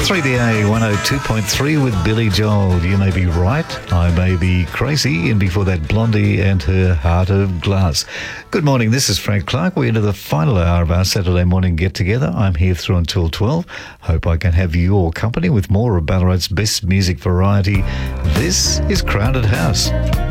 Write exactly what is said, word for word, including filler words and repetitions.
three D A one oh two point three with Billy Joel. You may be right, I may be crazy. And before that, Blondie and her Heart of Glass. Good morning, this is Frank Clark. We're into the final hour of our Saturday morning get-together. I'm here through until twelve. Hope I can have your company with more of Ballarat's best music variety. This is Crowded House.